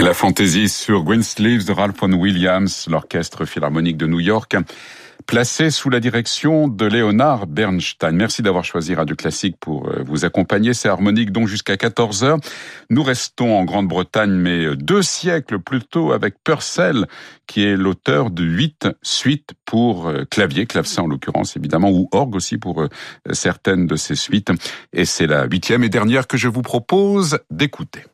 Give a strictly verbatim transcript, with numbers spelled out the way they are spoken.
La fantaisie sur Greensleeves de Ralph Vaughan Williams, l'orchestre philharmonique de New York, placé sous la direction de Leonard Bernstein. Merci d'avoir choisi Radio Classique pour vous accompagner. C'est harmonique donc jusqu'à quatorze heures. Nous restons en Grande-Bretagne, mais deux siècles plus tôt avec Purcell, qui est l'auteur de huit suites pour clavier, clavecin en l'occurrence évidemment, ou orgue aussi pour certaines de ces suites. Et c'est la huitième et dernière que je vous propose d'écouter.